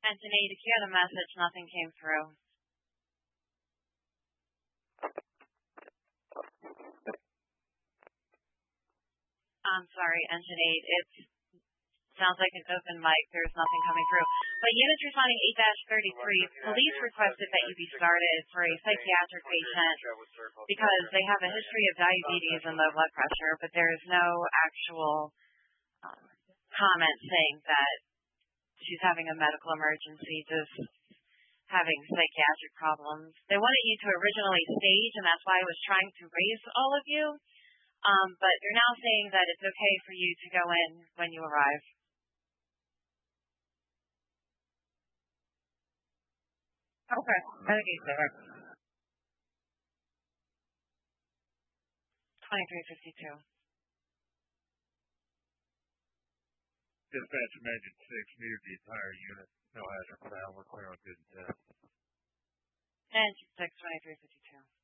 Engine 8, if you had a message, nothing came through. I'm sorry, Engine 8. It sounds like an open mic. There's nothing coming through. But units responding 8-33, police requested that you be started for a psychiatric patient because they have a history of diabetes and low blood pressure, but there is no actual comment saying that she's having a medical emergency, just having psychiatric problems. They wanted you to originally stage, and that's why I was trying to raise all of you. But they're now saying that it's okay for you to go in when you arrive. Okay. Okay, sir. 2352. Dispatch Imagine 6, needed the entire unit. No hazard found. We're clear on good and test. And 2352.